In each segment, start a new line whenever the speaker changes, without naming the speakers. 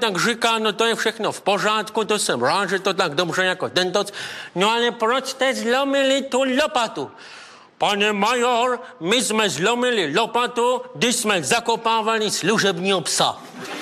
tak říká, no to je všechno v pořádku, to jsem rád, že to tak dobře jako tento. No ale proč jste zlomili tu lopatu? Pane major, my jsme zlomili lopatu, když jsme zakopávali služebního psa.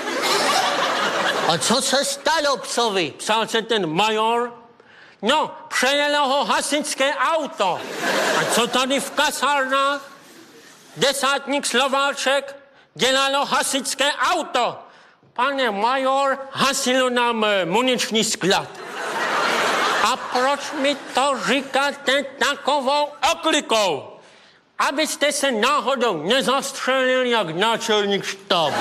A co se stalo psovi?
Psal se ten major. No, přejelo ho hasičské auto. A co tady v kasárnách? Desátník Slováček dělalo hasičské auto. Pane major, hasilo nám muniční sklad. A proč mi to říkáte takovou oklikou? Abyste se náhodou nezastřelil jak náčelník štábu.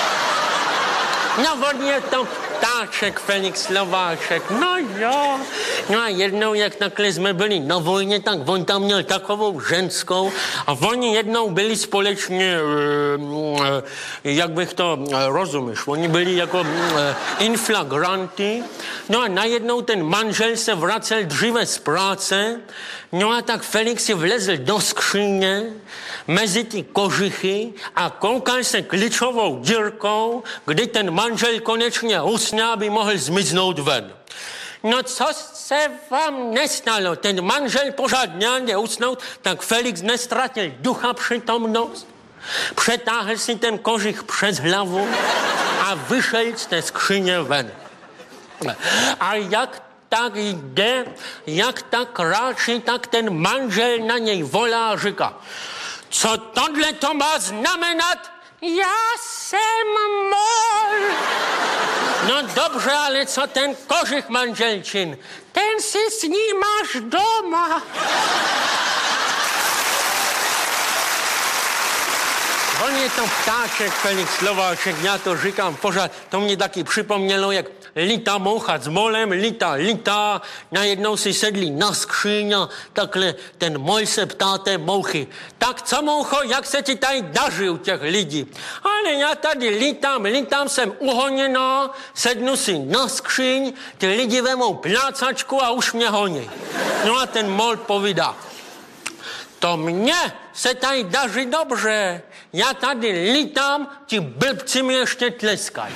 No, on je to ptáček, Felix Slováček. No jo. No a jednou, jak takhle jsme byli na vojně, tak on tam měl takovou ženskou a oni jednou byli společně, jak bych to rozumíš, oni byli jako inflagranti. No a najednou ten manžel se vracel dříve z práce, no a tak Felix si vlezl do skříně mezi ty kožichy a koukal se klíčovou dírkou, kdy ten manžel konečně usne, aby mohl zmiznout ven. No co se vám nestalo? Ten manžel pořád nějaké usnout, tak Felix nestratil ducha přítomnost, přetáhl si ten kožich přes hlavu a vyšel z té skříně ven. A jak tak jde, jak tak kráčí, tak ten manžel na něj volá a říká, co tohle to má znamenat? Já jsem mol. No dobře, ale co ten kožich, manželčin? Ten si s ní máš doma. On je to ptáček, Felix Slováček, já to říkám pořád, to mě taky připomnělo, jak lítá moucha s molem, lítá, najednou si sedlí na skříň a takhle ten mol se ptá té mouchy. Tak co, moucho, jak se ti tady daří u těch lidí? Ale já tady lítám, jsem uhoněná, sednu si na skříň, ty lidi vemou plácačku a už mě honí. No a ten mol povídá, to mně se tady daří dobře. Já tady lítám, ti blbci mi ještě tleskají.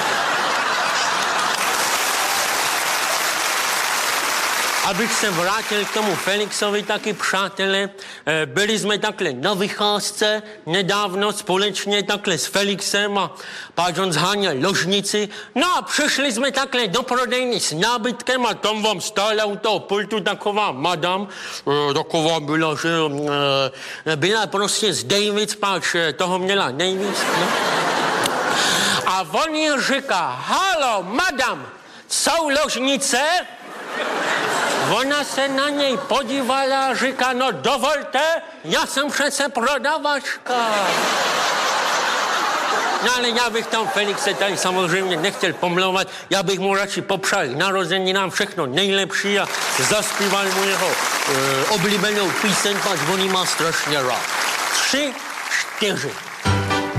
Abych se vrátil k tomu Felixovi, taky přátelé, byli jsme takhle na vycházce nedávno společně takhle s Felixem a páč on zháněl ložnici. No a přišli jsme takhle do prodejny s nábytkem a tam vám stála u toho pultu taková madam, taková byla, že byla prostě z Davids, páč toho měla nejvíc. No. A on jí říká, halo, madam, jsou ložnice? Ona se na něj podívala a říká, no dovolte, já jsem přece prodavačka. No ale já bych tam Felixe tady samozřejmě nechtěl pomlouvat, já bych mu radši popřál narozeninám všechno nejlepší a zaspíval mu jeho oblíbenou píseň, pač on jí má strašně rád. 3, 4.